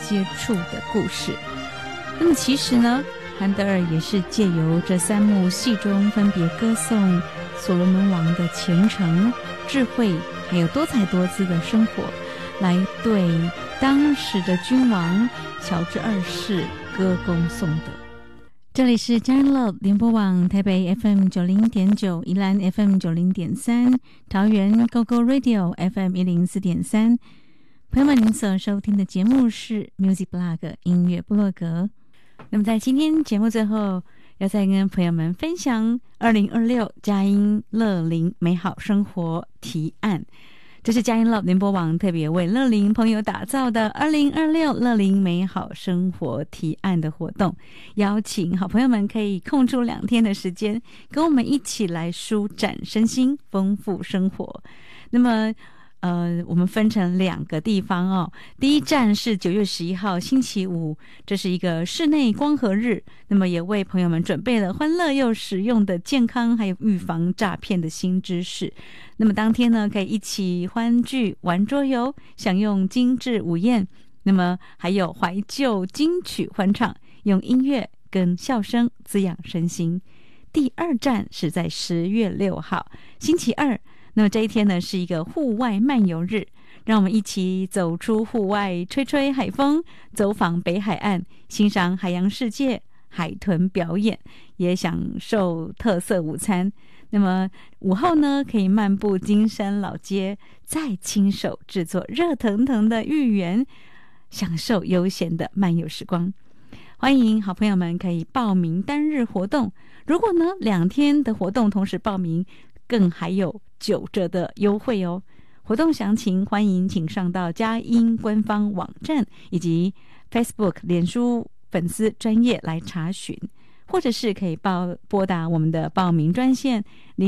接触的故事。那么其实呢，韩德尔也是借由这3幕戏中分别歌颂所罗门王的虔诚、智慧，还有多彩多姿的生活，来对当时的君王乔治2世歌功颂德。这里是佳音乐联播网台北 FM 90.9、宜兰 FM 90.3、桃园 GoGo Radio FM 104.3。朋友们，您所收听的节目是 Music Blog 音乐部落格。那么在今天节目最后，要再跟朋友们分享2026佳音乐龄美好生活提案。这是佳音乐联播网特别为乐龄朋友打造的2026乐龄美好生活提案的活动，邀请好朋友们可以空出2天的时间，跟我们一起来舒展身心，丰富生活。那么我们分成2个地方哦。第一站是9月11号星期五，这是一个室内光合日，那么也为朋友们准备了欢乐又实用的健康还有预防诈骗的新知识。那么当天呢，可以一起欢聚玩桌游，享用精致午宴，那么还有怀旧金曲欢唱，用音乐跟笑声滋养身心。第2站是在10月6号星期二，那么这一天呢，是一个户外漫游日，让我们一起走出户外，吹吹海风，走访北海岸，欣赏海洋世界，海豚表演，也享受特色午餐。那么午后呢，可以漫步金山老街，再亲手制作热腾腾的芋圆，享受悠闲的漫游时光。欢迎好朋友们可以报名单日活动，如果呢2天的活动同时报名，更还有9折的优惠哦。活动详情欢迎请上到佳音官方网站以及 Facebook 脸书粉丝专页来查询，或者是可以拨打我们的报名专线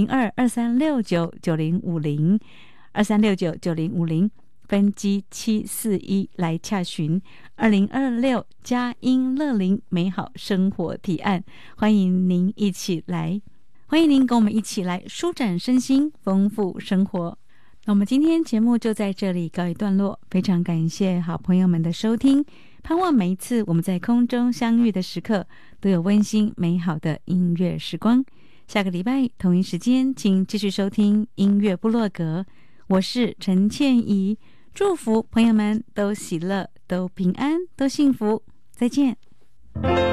0223699050 23699050分机741来洽询2026佳音乐龄美好生活提案。欢迎您一起来，欢迎您跟我们一起来舒展身心，丰富生活。那我们今天节目就在这里告一段落，非常感谢好朋友们的收听，盼望每一次我们在空中相遇的时刻都有温馨美好的音乐时光。下个礼拜同一时间请继续收听音乐部落格，我是陈倩怡，祝福朋友们都喜乐，都平安，都幸福，再见。